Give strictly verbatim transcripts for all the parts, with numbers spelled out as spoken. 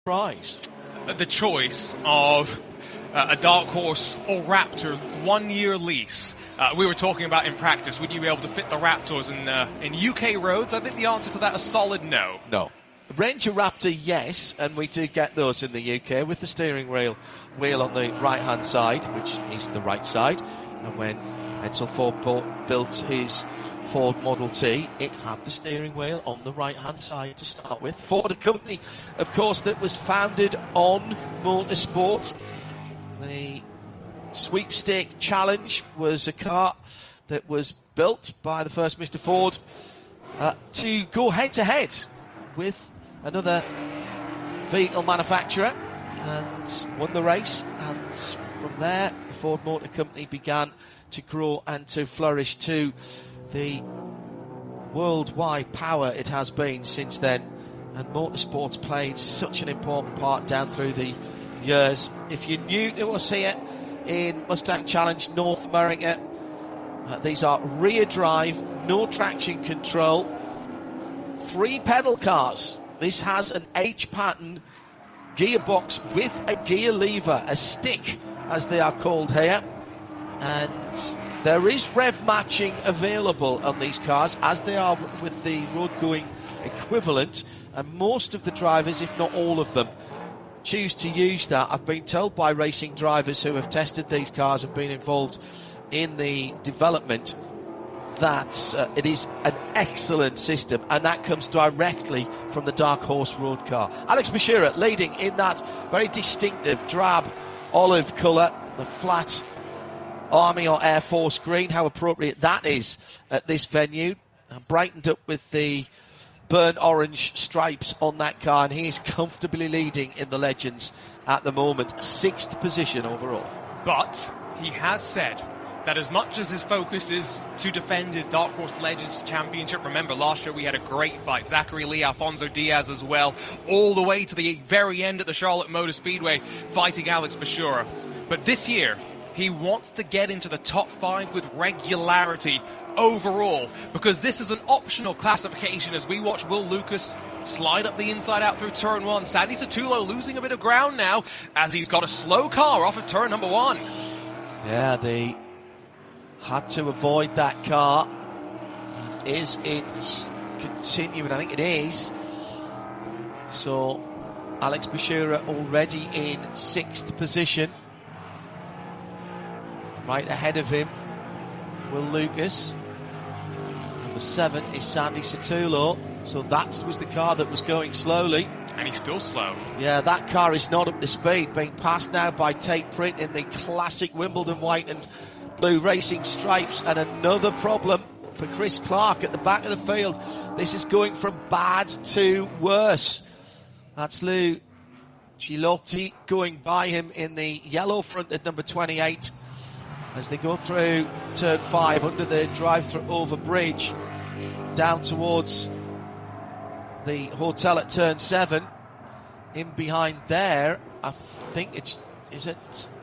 prize? The choice of uh, a Dark Horse or Raptor one-year lease. Uh, we were talking about in practice, would you be able to fit the Raptors in uh, in U K roads? I think the answer to that is a solid no. No. Ranger Raptor, yes, and we do get those in the U K with the steering wheel wheel on the right-hand side, which is the right side. And when Edsel Ford built his Ford Model T, it had the steering wheel on the right-hand side to start with. Ford, a company, of course, that was founded on motorsport. The Sweepstake Challenge was a car that was built by the first Mister Ford uh, to go head-to-head with another vehicle manufacturer and won the race. And from there, the Ford Motor Company began to grow and to flourish to the worldwide power it has been since then. And motorsports played such an important part down through the years. If you're new to us here in Mustang Challenge North America, uh, these are rear drive, no traction control, three pedal cars. This has an H-pattern gearbox with a gear lever, a stick as they are called here. And there is rev matching available on these cars, as they are with the road-going equivalent, and most of the drivers, if not all of them, choose to use that. I've been told by racing drivers who have tested these cars and been involved in the development that uh, it is an excellent system, and that comes directly from the Dark Horse road car. Alex Bashira leading in that very distinctive drab olive colour, the flat Army or Air Force green, how appropriate that is at this venue. And brightened up with the burnt orange stripes on that car, and he's comfortably leading in the Legends at the moment, sixth position overall. But he has said that as much as his focus is to defend his Dark Horse Legends Championship, remember last year we had a great fight, Zachary Lee, Alfonso Diaz as well, all the way to the very end at the Charlotte Motor Speedway fighting Alex Bashura. But this year, he wants to get into the top five with regularity overall, because this is an optional classification as we watch Will Lucas slide up the inside out through turn one. Sandy Satullo losing a bit of ground now as he's got a slow car off of turn number one. Yeah, they had to avoid that car. Is it continuing? I think it is. So Alex Bashura already in sixth position. Right ahead of him, Will Lucas. Number seven is Sandy Satullo. So that was the car that was going slowly. And he's still slow. Yeah, that car is not up to speed. Being passed now by Tate Pritt in the classic Wimbledon white and blue racing stripes. And another problem for Chris Clark at the back of the field. This is going from bad to worse. That's Lou Gilotti going by him in the yellow front at number twenty-eight. As they go through turn five under the drive-through over bridge down towards the hotel at turn seven. In behind there, I think it's, is it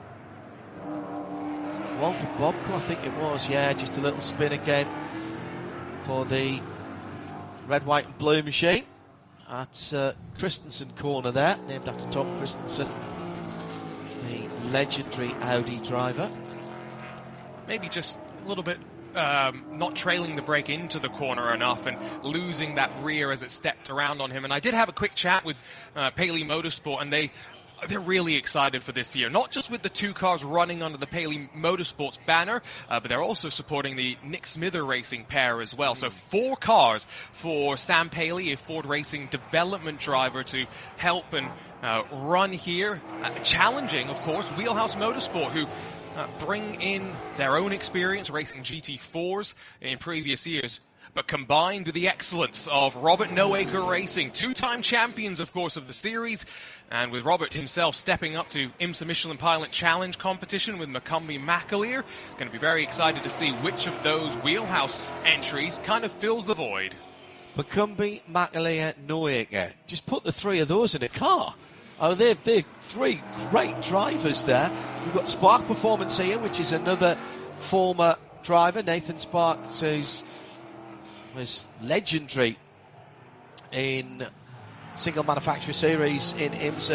Walter Bobko? I think it was, yeah, just a little spin again for the red, white and blue machine at uh, Christensen corner there, named after Tom Christensen, the legendary Audi driver. Maybe just a little bit um, not trailing the brake into the corner enough and losing that rear as it stepped around on him. And I did have a quick chat with uh, Paley Motorsport, and they, they're really excited for this year. Not just with the two cars running under the Paley Motorsports banner, uh, but they're also supporting the Nick Smither Racing pair as well. So four cars for Sam Paley, a Ford Racing development driver, to help and uh, run here. Uh, challenging, of course, Wheelhouse Motorsport, who Uh, bring in their own experience racing G T fours in previous years, but combined with the excellence of Robert Noacre Racing, two-time champions, of course, of the series, and with Robert himself stepping up to IMSA Michelin Pilot Challenge competition with Macombi McAleer. Going to be very excited to see which of those Wheelhouse entries kind of fills the void. Macombi, McAleer, Noacre. Just put the three of those in a car. Oh, they're, they're three great drivers there. We've got Spark Performance here, which is another former driver, Nathan Sparks, who's was legendary in single manufacturer series in IMSA.